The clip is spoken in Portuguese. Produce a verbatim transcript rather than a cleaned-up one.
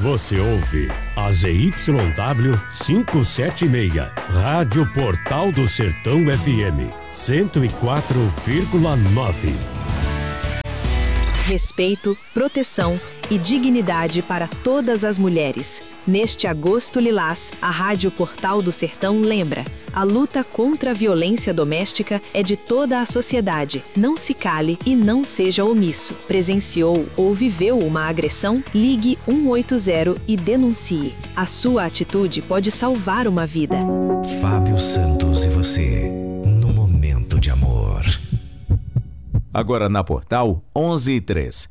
Você ouve a Z Y W quinhentos e setenta e seis, Rádio Portal do Sertão F M, cento e quatro vírgula nove. Respeito, proteção e dignidade para todas as mulheres. Neste agosto lilás, a Rádio Portal do Sertão lembra: a luta contra a violência doméstica é de toda a sociedade. Não se cale e não seja omisso. Presenciou ou viveu uma agressão? Ligue um oito zero e denuncie. A sua atitude pode salvar uma vida. Fábio Santos e você, no momento de amor. Agora na Portal, onze e três.